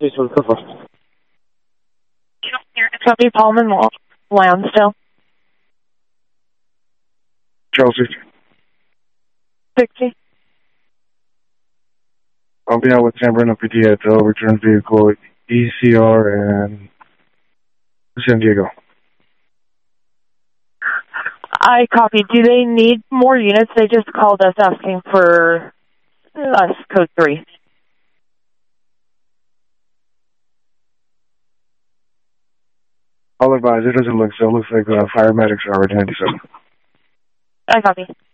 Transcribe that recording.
Copy, Palman Lansdale. Chelsea. 60. I'll be out with San Bruno PD at the overturned vehicle, ECR, and San Diego. I copy. Do they need more units? They just called us asking for us, code 3. I'll advise, it doesn't look so. It looks like fire medics are already 97. I copy.